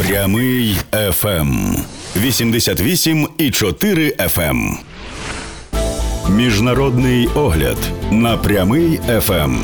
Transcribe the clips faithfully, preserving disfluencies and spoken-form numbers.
Прямий еф ем. вісімдесят вісім і чотири еф ем. Міжнародний огляд на Прямий еф ем.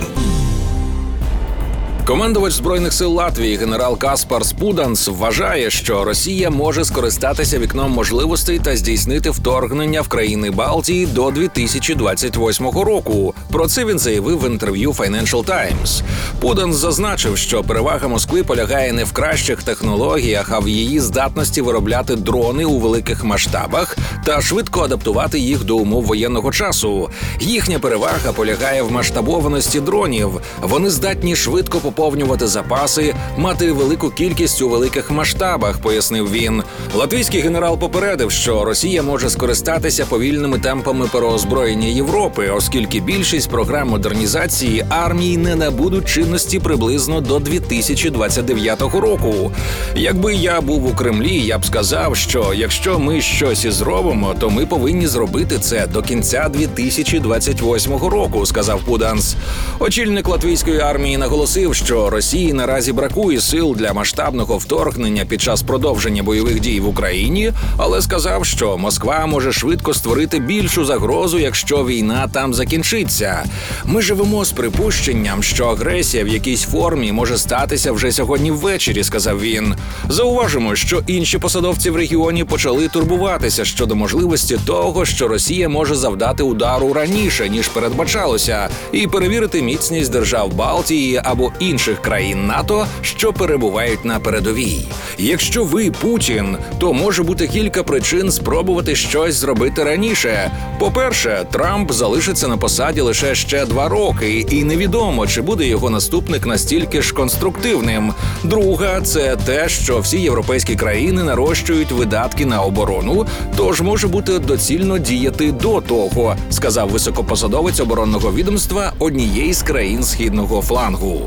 Командувач Збройних сил Латвії генерал Каспарс Пуданс вважає, що Росія може скористатися вікном можливостей та здійснити вторгнення в країни Балтії до дві тисячі двадцять восьмого року. Про це він заявив в інтерв'ю Financial Times. Пуданс зазначив, що перевага Москви полягає не в кращих технологіях, а в її здатності виробляти дрони у великих масштабах та швидко адаптувати їх до умов воєнного часу. Їхня перевага полягає в масштабованості дронів. Вони здатні швидко поповнювати поповнювати запаси, мати велику кількість у великих масштабах, пояснив він. Латвійський генерал попередив, що Росія може скористатися повільними темпами переозброєння Європи, оскільки більшість програм модернізації армії не набудуть чинності приблизно до дві тисячі двадцять дев'ятого року. Якби я був у Кремлі, я б сказав, що якщо ми щось і зробимо, то ми повинні зробити це до кінця дві тисячі двадцять восьмого року, сказав Пуданс. Очільник латвійської армії наголосив, що що Росії наразі бракує сил для масштабного вторгнення під час продовження бойових дій в Україні, але сказав, що Москва може швидко створити більшу загрозу, якщо війна там закінчиться. Ми живемо з припущенням, що агресія в якійсь формі може статися вже сьогодні ввечері, сказав він. Зауважимо, що інші посадовці в регіоні почали турбуватися щодо можливості того, що Росія може завдати удару раніше, ніж передбачалося, і перевірити міцність держав Балтії або інших країн НАТО, що перебувають на передовій. Якщо ви Путін, то може бути кілька причин спробувати щось зробити раніше. По-перше, Трамп залишиться на посаді лише ще два роки, і невідомо, чи буде його наступник настільки ж конструктивним. Друга – це те, що всі європейські країни нарощують видатки на оборону, тож може бути доцільно діяти до того, сказав високопосадовець оборонного відомства однієї з країн Східного флангу.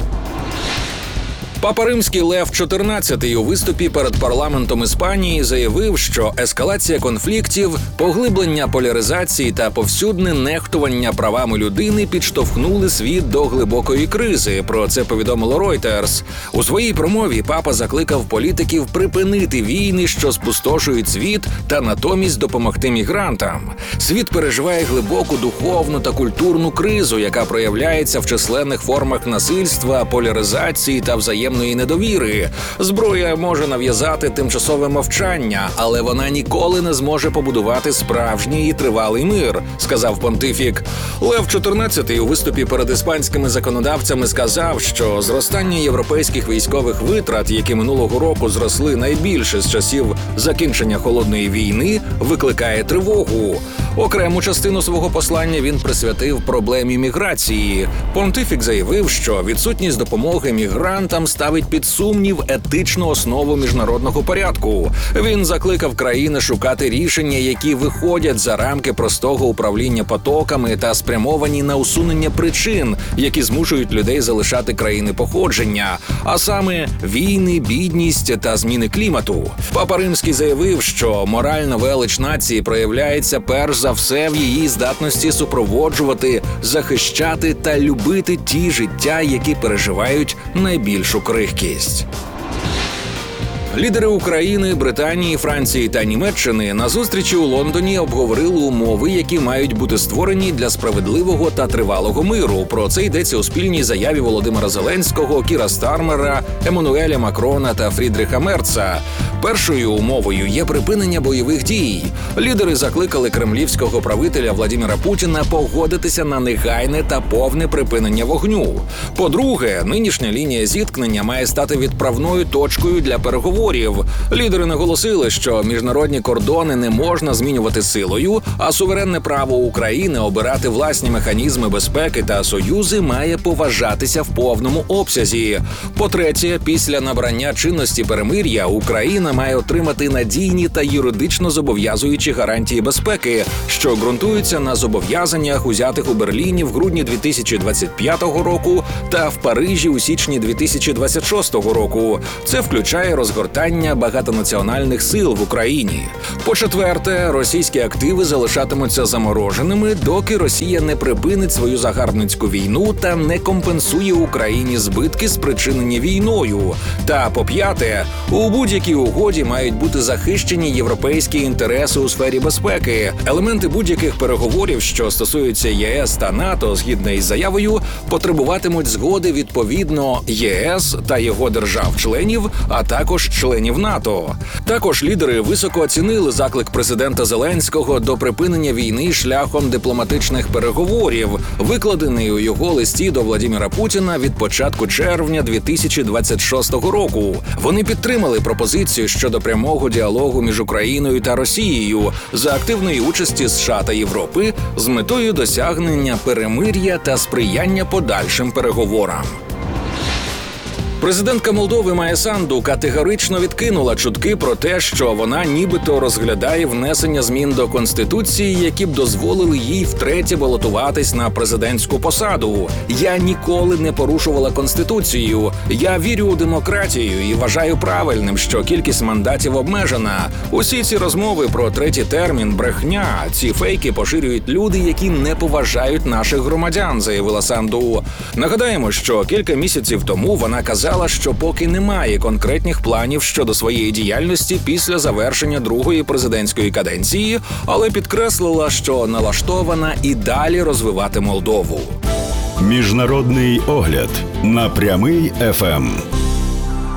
Папа Римський Лев чотирнадцятий у виступі перед парламентом Іспанії заявив, що ескалація конфліктів, поглиблення поляризації та повсюдне нехтування правами людини підштовхнули світ до глибокої кризи. Про це повідомило Reuters. У своїй промові папа закликав політиків припинити війни, що спустошують світ, та натомість допомогти мігрантам. Світ переживає глибоку духовну та культурну кризу, яка проявляється в численних формах насильства, поляризації та взаємної недовіри. Зброя може нав'язати тимчасове мовчання, але вона ніколи не зможе побудувати справжній і тривалий мир, сказав понтифік. Лев чотирнадцятий у виступі перед іспанськими законодавцями сказав, що зростання європейських військових витрат, які минулого року зросли найбільше з часів закінчення Холодної війни, викликає тривогу. Окрему частину свого послання він присвятив проблемі міграції. Понтифік заявив, що відсутність допомоги мігрантам ставить під сумнів етичну основу міжнародного порядку. Він закликав країни шукати рішення, які виходять за рамки простого управління потоками та спрямовані на усунення причин, які змушують людей залишати країни походження, а саме війни, бідність та зміни клімату. Папа Римський заявив, що моральна велич нації проявляється перш за все в її здатності супроводжувати, захищати та любити ті життя, які переживають найбільшу крихкість. Лідери України, Британії, Франції та Німеччини на зустрічі у Лондоні обговорили умови, які мають бути створені для справедливого та тривалого миру. Про це йдеться у спільній заяві Володимира Зеленського, Кіра Стармера, Еммануеля Макрона та Фрідріха Мерца. Першою умовою є припинення бойових дій. Лідери закликали кремлівського правителя Владимира Путіна погодитися на негайне та повне припинення вогню. По-друге, нинішня лінія зіткнення має стати відправною точкою для переговорів. Лідери наголосили, що міжнародні кордони не можна змінювати силою, а суверенне право України обирати власні механізми безпеки та союзи має поважатися в повному обсязі. По-третє, після набрання чинності перемир'я Україна має отримати надійні та юридично зобов'язуючі гарантії безпеки, що ґрунтуються на зобов'язаннях, узятих у Берліні в грудні дві тисячі двадцять п'ятого року та в Парижі у січні дві тисячі двадцять шостого року. Це включає розгортання багатонаціональних сил в Україні. По-четверте, російські активи залишатимуться замороженими, доки Росія не припинить свою загарбницьку війну та не компенсує Україні збитки, спричинені війною. Та по-п'яте, У будь-якій угоді мають бути захищені європейські інтереси у сфері безпеки. Елементи будь-яких переговорів, що стосуються ЄС та НАТО, згідно із заявою, потребуватимуть згоди відповідно ЄС та його держав-членів, а також членів НАТО. Також лідери високо оцінили заклик президента Зеленського до припинення війни шляхом дипломатичних переговорів, викладений у його листі до Владимира Путіна від початку червня дві тисячі двадцять шостого року. Вони підтримали пропозицію щодо прямого діалогу між Україною та Росією за активної участі США та Європи з метою досягнення перемир'я та сприяння подальшим переговорам. Президентка Молдови Майя Санду категорично відкинула чутки про те, що вона нібито розглядає внесення змін до Конституції, які б дозволили їй втретє балотуватись на президентську посаду. «Я ніколи не порушувала Конституцію. Я вірю у демократію і вважаю правильним, що кількість мандатів обмежена. Усі ці розмови про третій термін – брехня. Ці фейки поширюють люди, які не поважають наших громадян», – заявила Санду. Нагадаємо, що кілька місяців тому вона казала, що поки немає конкретних планів щодо своєї діяльності після завершення другої президентської каденції, але підкреслила, що налаштована і далі розвивати Молдову. Міжнародний огляд на Прямий еф ем.